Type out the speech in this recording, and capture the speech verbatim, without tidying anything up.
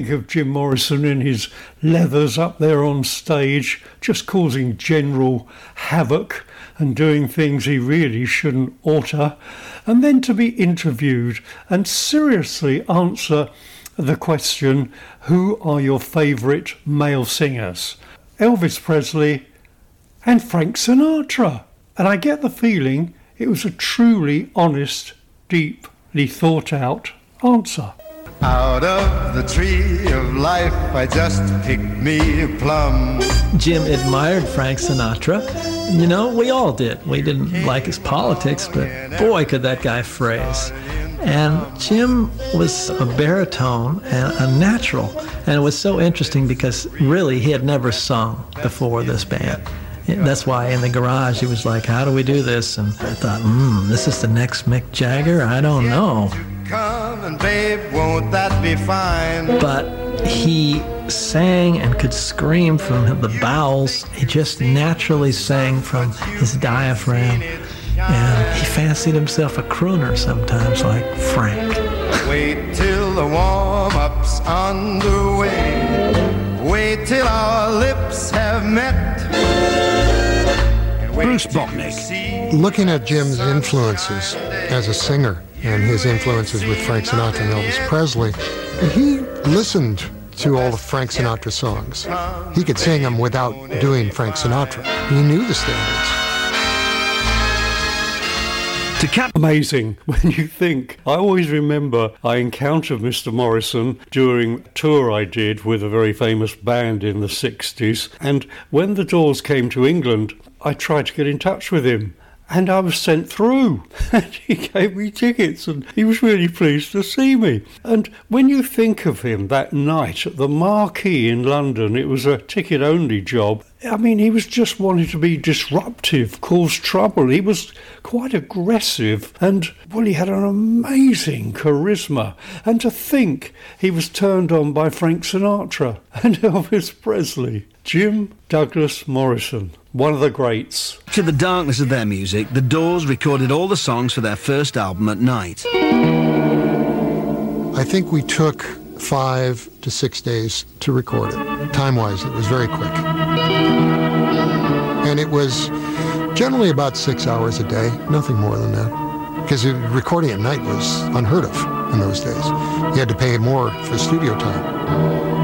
of Jim Morrison in his leathers up there on stage, just causing general havoc and doing things he really shouldn't oughter, and then to be interviewed and seriously answer the question, who are your favourite male singers? Elvis Presley and Frank Sinatra. And I get the feeling it was a truly honest, deeply thought out answer. Out of the tree of life, I just picked me a plum. Jim admired Frank Sinatra. You know, we all did. We didn't like his politics, but boy, could that guy phrase. And Jim was a baritone and a natural. And it was so interesting because really he had never sung before this band. That's why in the garage he was like, how do we do this? And I thought, hmm, this is the next Mick Jagger? I don't know. Come and babe, won't that be fine? But he sang and could scream from the bowels. He just naturally sang from his diaphragm. And he fancied himself a crooner sometimes, like Frank. Wait till the warm-up's underway. Wait till our lips have met. Bruce Botnick. Looking at Jim's influences as a singer and his influences with Frank Sinatra and Elvis Presley, he listened to all the Frank Sinatra songs. He could sing them without doing Frank Sinatra. He knew the standards. To cap- Amazing when you think. I always remember I encountered Mister Morrison during a tour I did with a very famous band in the sixties, and when the Doors came to England, I tried to get in touch with him. And I was sent through, and he gave me tickets, and he was really pleased to see me. And when you think of him that night at the Marquee in London, it was a ticket-only job. I mean, he was just wanting to be disruptive, cause trouble. He was quite aggressive, and, well, he had an amazing charisma. And to think he was turned on by Frank Sinatra and Elvis Presley. Jim Douglas Morrison, one of the greats. To the darkness of their music, the Doors recorded all the songs for their first album at night. I think we took five to six days to record it. Time-wise, it was very quick. And it was generally about six hours a day, nothing more than that. Because recording at night was unheard of in those days. You had to pay more for studio time.